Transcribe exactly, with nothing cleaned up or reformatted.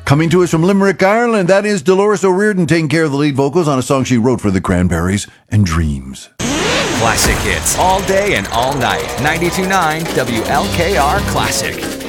Coming to us from Limerick, Ireland, that is Dolores O'Riordan taking care of the lead vocals on a song she wrote for the Cranberries and Dreams. Classic hits all day and all night. ninety-two point nine W L K R Classic.